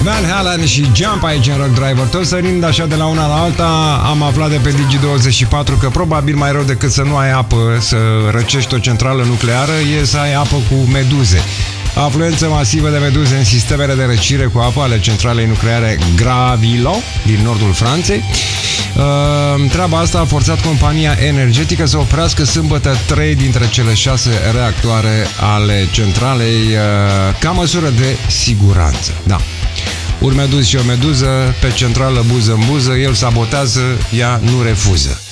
Van Halen și Jump aici în Rock Driver. Tot sărind așa de la una la alta, am aflat de pe Digi24 că probabil mai rău decât să nu ai apă, să răcești o centrală nucleară, e să ai apă cu meduze. Afluență masivă de meduze în sistemele de răcire cu apă ale centralei nucleare Gravilo din nordul Franței. Treaba asta a forțat compania energetică să oprească sâmbătă 3 dintre cele 6 reactoare ale centralei ca măsură de siguranță. Da. Un meduz și o meduză pe centrală buză în buză, el sabotează, ea nu refuză.